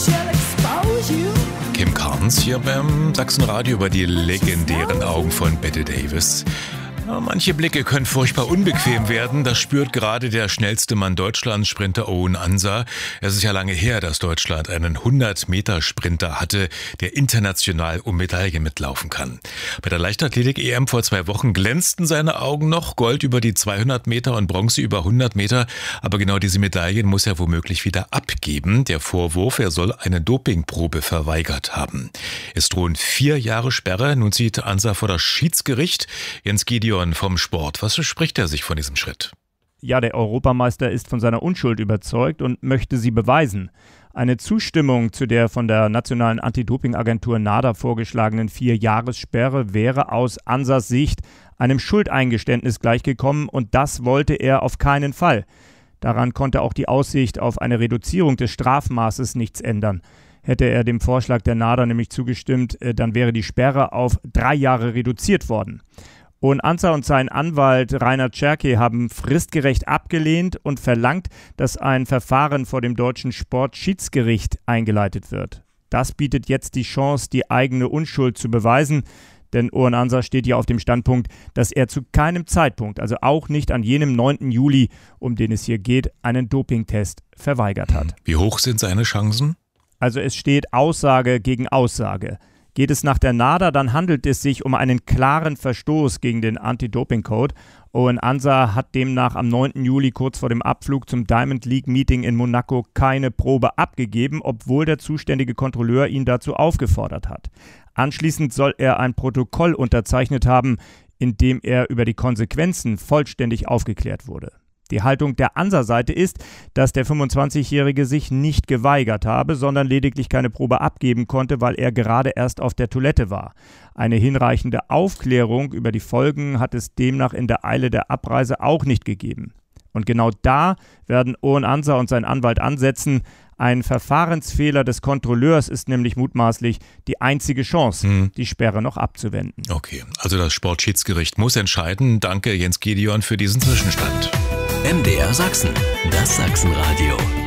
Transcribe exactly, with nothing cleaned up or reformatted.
Kim Carnes hier beim Sachsenradio über die legendären Augen von Bette Davis. Ja, manche Blicke können furchtbar unbequem werden. Das spürt gerade der schnellste Mann Deutschlands, Sprinter Owen Ansa. Es ist ja lange her, dass Deutschland einen hundert-Meter-Sprinter hatte, der international um Medaillen mitlaufen kann. Bei der Leichtathletik-E M vor zwei Wochen glänzten seine Augen noch. Gold über die zweihundert Meter und Bronze über hundert Meter. Aber genau diese Medaillen muss er womöglich wieder abgeben. Der Vorwurf, er soll eine Dopingprobe verweigert haben. Es drohen vier Jahre Sperre. Nun zieht Ansa vor das Schiedsgericht. Jens Gideon vom Sport. Was verspricht er sich von diesem Schritt? Ja, der Europameister ist von seiner Unschuld überzeugt und möchte sie beweisen. Eine Zustimmung zu der von der nationalen Anti-Doping-Agentur NADA vorgeschlagenen Vier-Jahres-Sperre wäre aus Ansas Sicht einem Schuldeingeständnis gleichgekommen und das wollte er auf keinen Fall. Daran konnte auch die Aussicht auf eine Reduzierung des Strafmaßes nichts ändern. Hätte er dem Vorschlag der NADA nämlich zugestimmt, dann wäre die Sperre auf drei Jahre reduziert worden. Owen Ansa und sein Anwalt Rainer Czerke haben fristgerecht abgelehnt und verlangt, dass ein Verfahren vor dem deutschen Sportschiedsgericht eingeleitet wird. Das bietet jetzt die Chance, die eigene Unschuld zu beweisen, denn Owen Ansa steht ja auf dem Standpunkt, dass er zu keinem Zeitpunkt, also auch nicht an jenem neunten Juli, um den es hier geht, einen Dopingtest verweigert hat. Wie hoch sind seine Chancen? Also es steht Aussage gegen Aussage. Geht es nach der NADA, dann handelt es sich um einen klaren Verstoß gegen den Anti-Doping-Code. Owen Ansa hat demnach am neunten Juli kurz vor dem Abflug zum Diamond League-Meeting in Monaco keine Probe abgegeben, obwohl der zuständige Kontrolleur ihn dazu aufgefordert hat. Anschließend soll er ein Protokoll unterzeichnet haben, in dem er über die Konsequenzen vollständig aufgeklärt wurde. Die Haltung der Ansa-Seite ist, dass der fünfundzwanzigjährige sich nicht geweigert habe, sondern lediglich keine Probe abgeben konnte, weil er gerade erst auf der Toilette war. Eine hinreichende Aufklärung über die Folgen hat es demnach in der Eile der Abreise auch nicht gegeben. Und genau da werden Owen Ansa und sein Anwalt ansetzen. Ein Verfahrensfehler des Kontrolleurs ist nämlich mutmaßlich die einzige Chance, hm. die Sperre noch abzuwenden. Okay, also das Sportschiedsgericht muss entscheiden. Danke Jens Gideon für diesen Zwischenstand. M D R Sachsen, das Sachsenradio.